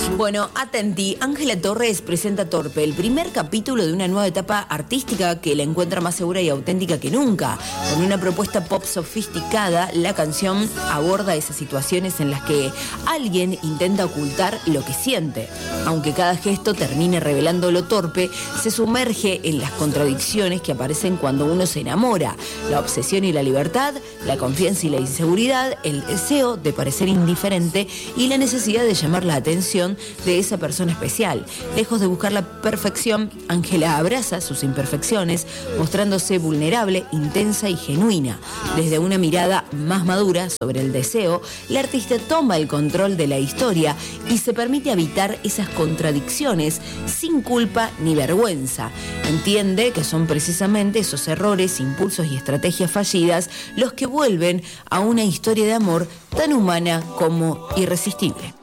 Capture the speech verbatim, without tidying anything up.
Bueno, atenti, Ángela Torres presenta Torpe, el primer capítulo de una nueva etapa artística que la encuentra más segura y auténtica que nunca. Con una propuesta pop sofisticada, la canción aborda esas situaciones en las que alguien intenta ocultar lo que siente. Aunque cada gesto termine revelando lo torpe, se sumerge en las contradicciones que aparecen cuando uno se enamora. La obsesión y la libertad, la confianza y la inseguridad, el deseo de parecer indiferente y la necesidad de llamar la atención de esa persona especial. Lejos de buscar la perfección, Ángela abraza sus imperfecciones, mostrándose vulnerable, intensa y genuina. Desde una mirada más madura sobre el deseo, la artista toma el control de la historia y se permite habitar esas contradicciones sin culpa ni vergüenza. Entiende que son precisamente esos errores, impulsos y estrategias fallidas los que vuelven a una historia de amor tan humana como irresistible.